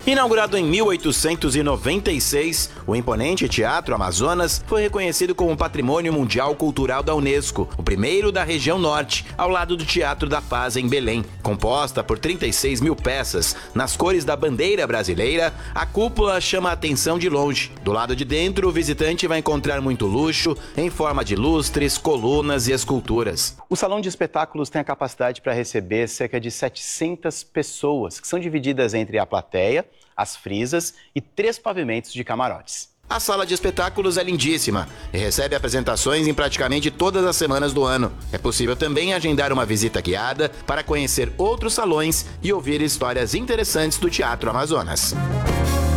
Inaugurado em 1896, o imponente Teatro Amazonas foi reconhecido como Patrimônio Mundial Cultural da Unesco, o primeiro da região norte, ao lado do Teatro da Paz em Belém. Composta por 36 mil peças, nas cores da bandeira brasileira, a cúpula chama a atenção de longe. Do lado de dentro, o visitante vai encontrar muito luxo, em forma de lustres, colunas e esculturas. O salão de espetáculos tem a capacidade para receber cerca de 700 pessoas, que são divididas entre a plateia, as frisas e 3 pavimentos de camarotes. A sala de espetáculos é lindíssima e recebe apresentações em praticamente todas as semanas do ano. É possível também agendar uma visita guiada para conhecer outros salões e ouvir histórias interessantes do Teatro Amazonas.